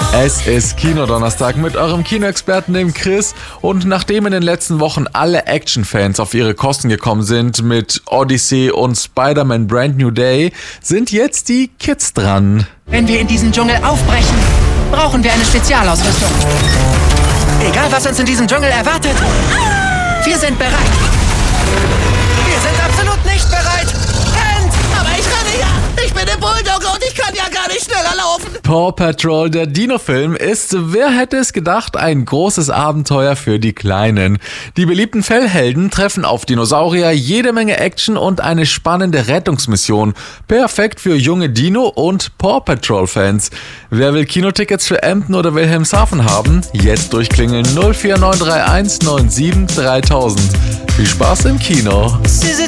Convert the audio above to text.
Es ist Kinodonnerstag mit eurem Kinoexperten, dem Chris. Und nachdem in den letzten Wochen alle Action-Fans auf ihre Kosten gekommen sind mit Odyssey und Spider-Man Brand New Day, sind jetzt die Kids dran. Wenn wir in diesen Dschungel aufbrechen, brauchen wir eine Spezialausrüstung. Egal, was uns in diesem Dschungel erwartet, wir sind bereit. Wir sind absolut nicht bereit. Rennt! Aber ich renne ja! Ich bin der Bulldogge und ich kann ja gar nicht schneller laufen! Paw Patrol, der Dino-Film, ist, wer hätte es gedacht, ein großes Abenteuer für die Kleinen. Die beliebten Fellhelden treffen auf Dinosaurier, jede Menge Action und eine spannende Rettungsmission. Perfekt für junge Dino- und Paw Patrol-Fans. Wer will Kinotickets für Emden oder Wilhelmshaven haben? Jetzt durchklingeln 04931 97 3000. Viel Spaß im Kino!